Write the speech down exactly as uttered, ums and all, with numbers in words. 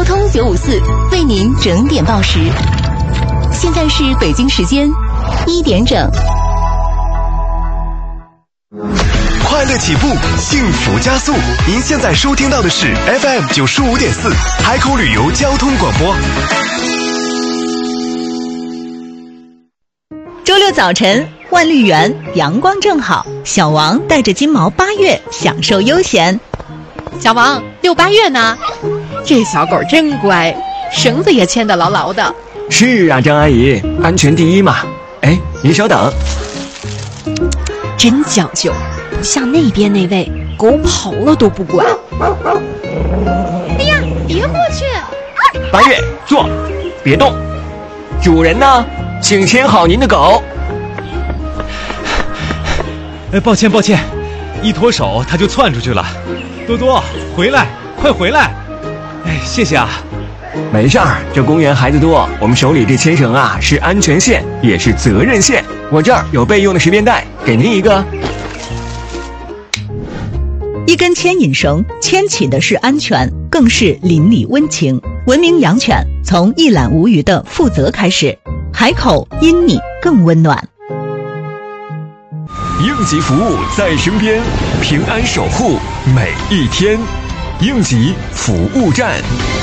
通九五四为您整点报时。现在是北京时间一点整。 快乐起步，幸福加速。您现在收听到的是 F M 九十五点四海口旅游交通广播。 周六早晨，万绿园阳光正好，小王带着金毛八月享受悠闲。 小王，遛八月呢？这小狗真乖，绳子也牵得牢牢的。 是啊，张阿姨，安全第一嘛。哎，您稍等。 真讲究，不像那边那位，狗跑了都不管。 哎呀，别过去！ 八月，坐，别动。主人呢？请牵好您的狗。 哎，抱歉抱歉，一脱手它就窜出去了。多多，回来，快回来！哎，谢谢啊。 没事儿，这公园孩子多，我们手里这牵绳啊是安全线，也是责任线。我这儿有备用的十便带，给您一个。 一根牵引绳，牵起的是安全，更是邻里温情。文明养犬，从一览无余的负责开始。海口因你更温暖。 应急服务在身边，平安守护每一天。应急服务站。